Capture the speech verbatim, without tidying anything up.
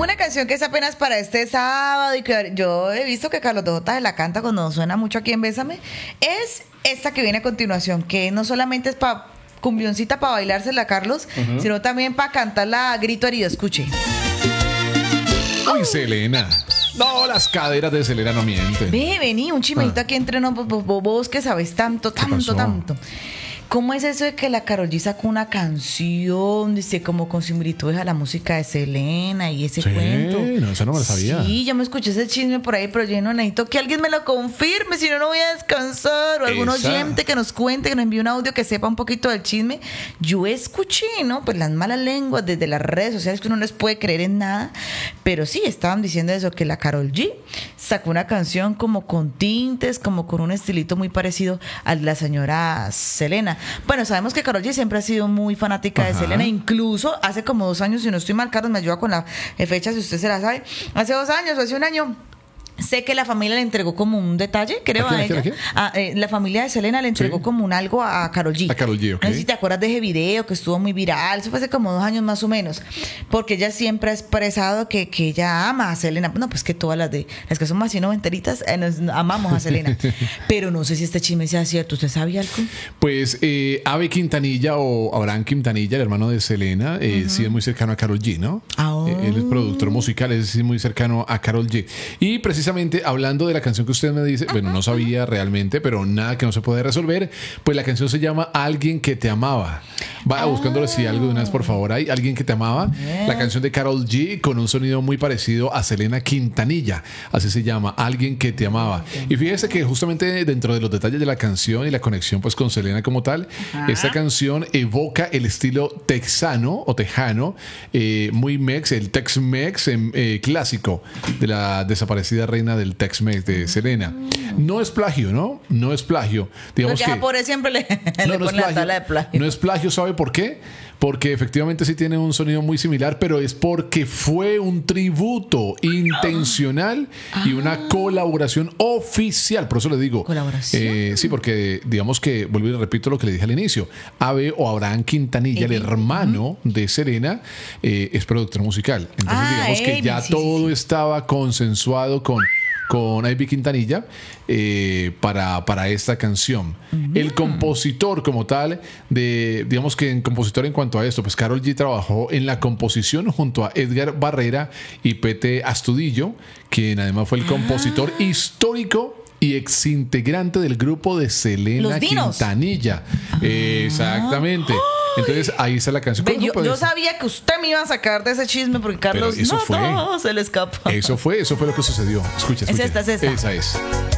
una canción que es apenas para este sábado y que yo he visto que Carlos de J se la canta cuando suena mucho aquí en Bésame, es esta que viene a continuación, que no solamente es para cumbioncita para bailársela, Carlos, uh-huh. sino también para cantarla a grito herido. Escuche. Uy, Selena. No, las caderas de Selena no mienten. Ve, vení, un chimadito ah. aquí entre nosotros, vos que sabes tanto, tanto, tanto. ¿Cómo es eso de que la Karol G sacó una canción, dice, como con similitudes a la música de Selena y ese sí, cuento? No, eso no me lo sabía. Sí, yo me escuché ese chisme por ahí, pero yo no necesito que alguien me lo confirme, si no, no voy a descansar. O algún Esa. oyente que nos cuente, que nos envíe un audio que sepa un poquito del chisme. Yo escuché, ¿no? Pues las malas lenguas desde las redes sociales que uno no les puede creer en nada. Pero sí, estaban diciendo eso, que la Karol G sacó una canción como con tintes, como con un estilito muy parecido al de la señora Selena. Bueno, sabemos que Karol G siempre ha sido muy fanática Ajá. de Selena, incluso hace como dos años, si no estoy mal, Carlos me ayuda con la fecha si usted se la sabe, hace dos años o hace un año. Sé que la familia le entregó como un detalle, creo, ¿A, a ella. ¿a, a, eh, la familia de Selena le entregó sí. como un algo a Karol G. A Karol G, ok. No sé si te acuerdas de ese video que estuvo muy viral. Eso fue hace como dos años más o menos. Porque ella siempre ha expresado que, que ella ama a Selena. No, pues que todas las de las que son más y noventeritas eh, nos amamos a Selena. Pero no sé si este chisme sea cierto. ¿Usted sabía algo? Pues eh, Abe Quintanilla o Abraham Quintanilla, el hermano de Selena, eh, uh-huh. sí es muy cercano a Karol G, ¿no? Oh. Eh, él es productor musical, es muy cercano a Karol G. Y precisamente hablando de la canción que usted me dice, bueno, no sabía realmente, pero nada que no se puede resolver, pues la canción se llama Alguien que te amaba. Va ah. buscándole si algo de una vez, por favor, hay Alguien que te amaba. Yeah. La canción de Karol G con un sonido muy parecido a Selena Quintanilla, así se llama, Alguien que te amaba. Okay. Y fíjese que justamente dentro de los detalles de la canción y la conexión pues con Selena como tal, uh-huh. esta canción evoca el estilo texano o tejano, eh, muy mex, el Tex-Mex eh, clásico de la desaparecida reina del Tex-Mex de Selena. No es plagio, ¿no? No es plagio. Digamos que por siempre le, no, le no pone es la tabla de plagio. No es plagio, ¿sabe por qué? Porque efectivamente sí tiene un sonido muy similar, pero es porque fue un tributo intencional ah. y una colaboración oficial. Por eso le digo. ¿Colaboración? Eh, sí, porque digamos que, vuelvo y repito lo que le dije al inicio. Abe o Abraham Quintanilla, el hermano uh-huh. de Selena, eh, es productor musical. Entonces ah, digamos que ya sí, todo sí, sí. estaba consensuado con... con Abe Quintanilla eh, para, para esta canción. Uh-huh. El compositor como tal, de, digamos que en compositor en cuanto a esto, pues Karol G trabajó en la composición junto a Edgar Barrera y Pete Astudillo, quien además fue el compositor ah. histórico y exintegrante del grupo de Selena Quintanilla. Ah. Exactamente. Entonces ahí está la canción. Ve, yo, yo sabía que usted me iba a sacar de ese chisme porque Carlos eso no, fue, no se le escapa. Eso fue, eso fue lo que sucedió. Escucha, escucha. Es esta, es esta. Esa es.